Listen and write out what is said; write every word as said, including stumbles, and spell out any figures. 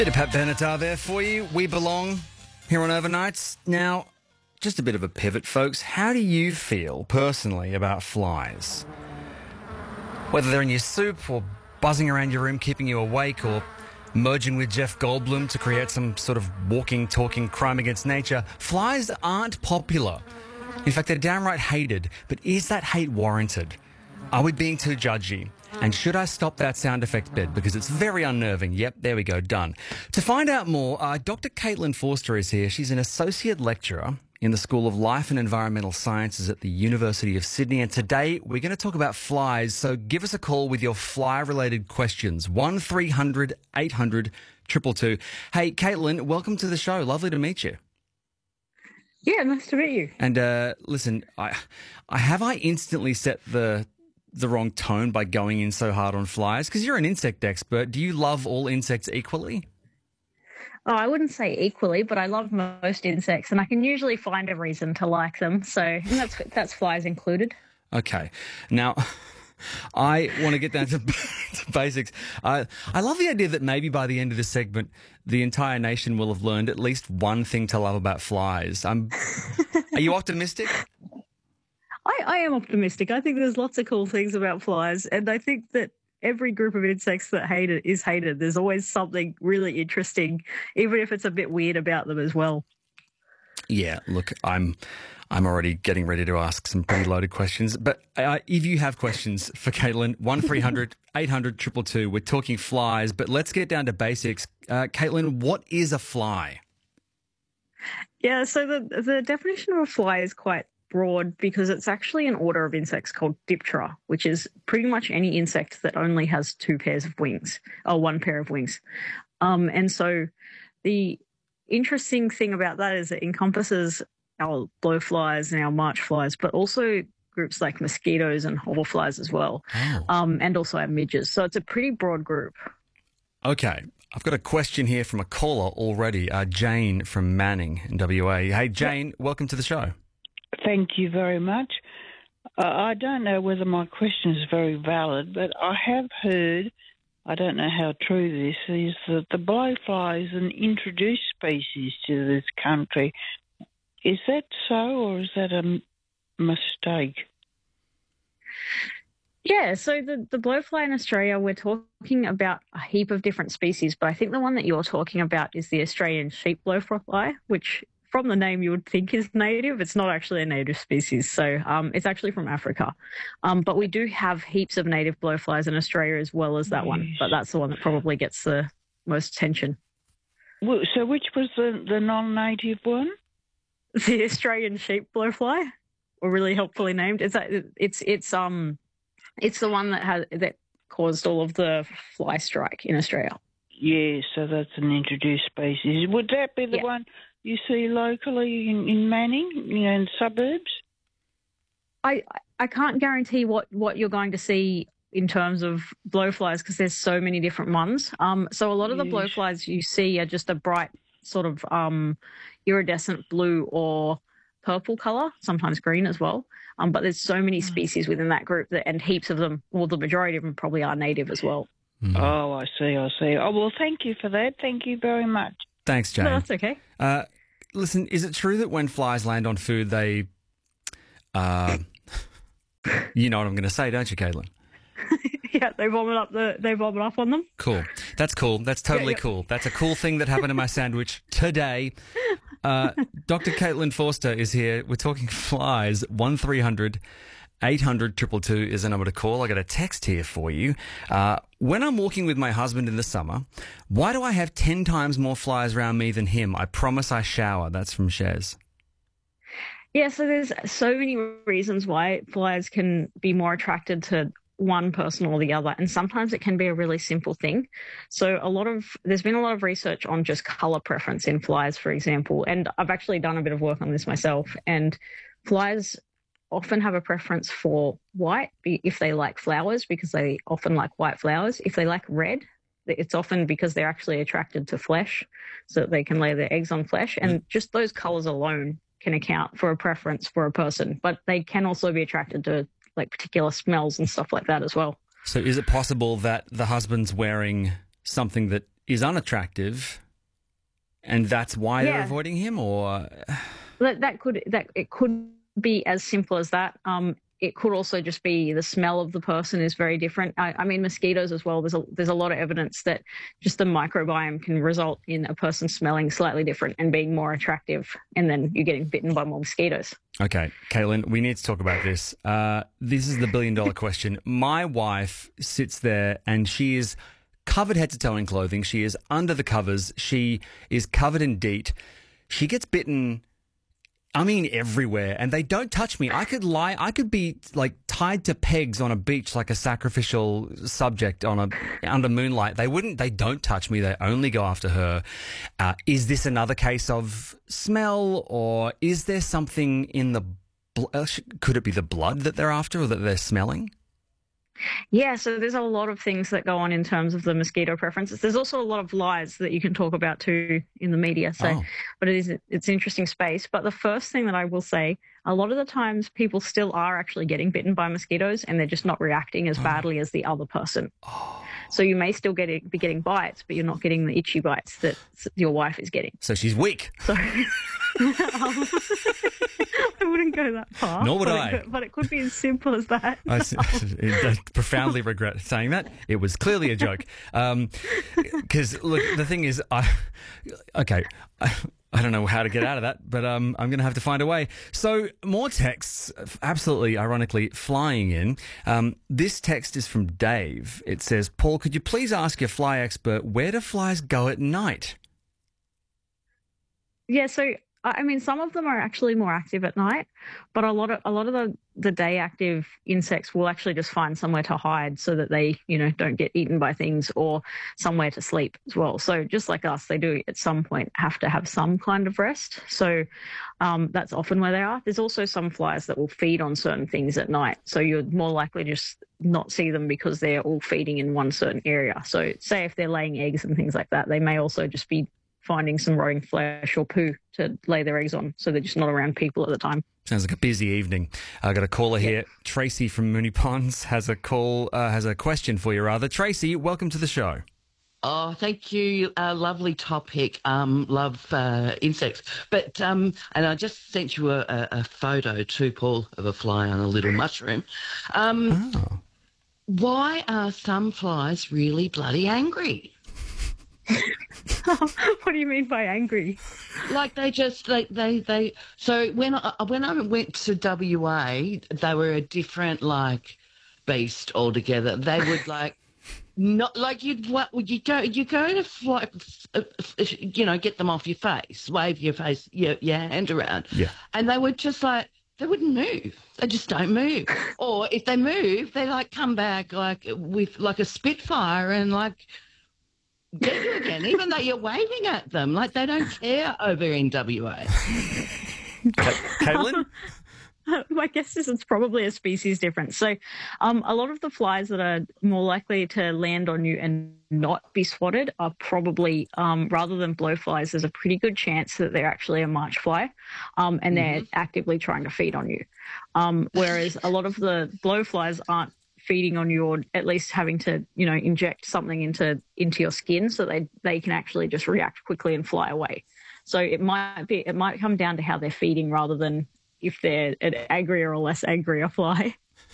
Bit of Pat Benatar there for you. We belong here on Overnights. Now, just a bit of a pivot, folks. How do you feel personally about flies? Whether they're in your soup or buzzing around your room, keeping you awake, or merging with Jeff Goldblum to create some sort of walking, talking crime against nature, flies aren't popular. In fact, they're downright hated. But is that hate warranted? Are we being too judgy? And should I stop that sound effect bed because it's very unnerving? Yep, there we go, done. To find out more, uh, Doctor Caitlin Forster is here. She's an associate lecturer in the School of Life and Environmental Sciences at the University of Sydney. And today we're going to talk about flies. So give us a call with your fly-related questions. one three hundred eight hundred two two two. Hey, Caitlin, welcome to the show. Lovely to meet you. Yeah, nice to meet you. And uh, listen, I, I have I instantly set the... the wrong tone by going in so hard on flies? Because you're an insect expert. Do you love all insects equally? Oh, I wouldn't say equally, but I love most insects, and I can usually find a reason to like them. So and that's that's flies included. Okay. Now, I want to get down to, to basics. Uh, I love the idea that maybe by the end of this segment, the entire nation will have learned at least one thing to love about flies. Um, are you optimistic? I, I am optimistic. I think there's lots of cool things about flies, and I think that every group of insects that hate it is hated. There's always something really interesting, even if it's a bit weird about them as well. Yeah, look, I'm I'm already getting ready to ask some pretty loaded questions. But uh, if you have questions for Caitlin, one three hundred eight hundred two two two. We're talking flies, but let's get down to basics. Uh, Caitlin, what is a fly? Yeah, so the the definition of a fly is quite broad because it's actually an order of insects called Diptera, which is pretty much any insect that only has two pairs of wings, or one pair of wings. Um, and so the interesting thing about that is it encompasses our blowflies and our march flies, but also groups like mosquitoes and hoverflies as well, oh. um, and also our midges. So it's a pretty broad group. Okay. I've got a question here from a caller already, uh, Jane from Manning in W A. Hey, Jane, welcome to the show. Thank you very much. Uh, I don't know whether my question is very valid, but I have heard, I don't know how true this is, that the blowfly is an introduced species to this country. Is that so, or is that a m- mistake? Yeah, so the, the blowfly in Australia, we're talking about a heap of different species, but I think the one that you're talking about is the Australian sheep blowfly, which from the name you would think is native. It's not actually a native species, so um, it's actually from Africa. Um, but we do have heaps of native blowflies in Australia as well as that one, but that's the one that probably gets the most attention. Well, so which was the, the non-native one? The Australian sheep blowfly, or really helpfully named. It's it's it's um it's the one that has that caused all of the fly strike in Australia. Yeah, so that's an introduced species. Would that be the yeah. one you see locally in, in Manning, you know, in suburbs? I I can't guarantee what, what you're going to see in terms of blowflies because there's so many different ones. Um, so a lot of the yes. blowflies you see are just a bright sort of um, iridescent blue or purple colour, sometimes green as well. Um, but there's so many species within that group that, and heaps of them, well, the majority of them probably are native as well. Mm. Oh, I see, I see. Oh, well, thank you for that. Thank you very much. Thanks, Jane. No, that's okay. Uh, listen, is it true that when flies land on food, they, uh, you know what I'm going to say, don't you, Caitlin? Yeah, they vomit up the they vomit up on them. Cool. That's cool. That's totally yeah, yeah. cool. That's a cool thing that happened to my sandwich today. Uh, Doctor Caitlin Forster is here. We're talking flies. one three hundred eight hundred two two two is the number to call. I got a text here for you. Uh, when I'm walking with my husband in the summer, why do I have ten times more flies around me than him? I promise I shower. That's from Shez. Yeah, so there's so many reasons why flies can be more attracted to one person or the other, and sometimes it can be a really simple thing. So a lot of there's been a lot of research on just color preference in flies, for example, and I've actually done a bit of work on this myself, and flies often have a preference for white if they like flowers, because they often like white flowers. If they like red, it's often because they're actually attracted to flesh, so that they can lay their eggs on flesh. And just those colors alone can account for a preference for a person, but they can also be attracted to like particular smells and stuff like that as well. So is it possible that the husband's wearing something that is unattractive, and that's why they're Yeah. avoiding him, or That that could that it could be as simple as that. Um, it could also just be the smell of the person is very different. I, I mean, mosquitoes as well. There's a there's a lot of evidence that just the microbiome can result in a person smelling slightly different and being more attractive, and then you're getting bitten by more mosquitoes. Okay, Caitlin, we need to talk about this. Uh, this is the billion dollar question. My wife sits there and she is covered head to toe in clothing. She is under the covers. She is covered in DEET. She gets bitten, I mean, everywhere, and they don't touch me. I could lie. I could be like tied to pegs on a beach like a sacrificial subject on a under moonlight. They wouldn't. They don't touch me. They only go after her. Uh, is this another case of smell, or is there something in the? Bl- uh, sh- could it be the blood that they're after, or that they're smelling? Yeah, so there's a lot of things that go on in terms of the mosquito preferences. There's also a lot of lies that you can talk about too in the media. So, Oh. but it is it's an interesting space. But the first thing that I will say, a lot of the times people still are actually getting bitten by mosquitoes, and they're just not reacting as badly as the other person. Oh. So you may still get it, be getting bites, but you're not getting the itchy bites that s- your wife is getting. So she's weak. So I wouldn't go that far. Nor would but I. It could, but it could be as simple as that. I, s- I profoundly regret saying that. It was clearly a joke. Because, look, the thing is, I, okay, I, I don't know how to get out of that, but um, I'm going to have to find a way. So, more texts, absolutely ironically, flying in. Um, this text is from Dave. It says, Paul, could you please ask your fly expert, where do flies go at night? Yeah, so I I mean, some of them are actually more active at night, but a lot of a lot of the, the day active insects will actually just find somewhere to hide so that they, you know, don't get eaten by things, or somewhere to sleep as well. So just like us, they do at some point have to have some kind of rest. So um, that's often where they are. There's also some flies that will feed on certain things at night, so you're more likely to just not see them because they're all feeding in one certain area. So say if they're laying eggs and things like that, they may also just be finding some rotting flesh or poo to lay their eggs on, so they're just not around people at the time. Sounds like a busy evening. I got a caller here. Tracy from Moonee Ponds has a call, uh, has a question for you, rather. Tracy, welcome to the show. Oh, thank you. Uh, lovely topic. Um, love uh, insects. But, um, and I just sent you a, a, a photo too, Paul, of a fly on a little mushroom. Um, Oh. Why are some flies really bloody angry? What do you mean by angry? Like they just like they they. So when I when I went to W A, they were a different like beast altogether. They would like not like you'd what you go you go to fly, you know, get them off your face, wave your face your your hand around, Yeah. and they would just like they wouldn't move. They just don't move. Or if they move, they like come back like with like a spitfire and like get you again, even though you're waving at them. Like they don't care over in W A. Caitlin? My guess is it's probably a species difference. So um, a lot of the flies that are more likely to land on you and not be swatted are probably, um, rather than blowflies, there's a pretty good chance that they're actually a march fly, um, and they're Mhm. actively trying to feed on you. Um, whereas a lot of the blowflies aren't feeding on you, or at least having to, you know, inject something into into your skin so they they can actually just react quickly and fly away. So it might be it might come down to how they're feeding rather than if they're an angrier or less angry a fly.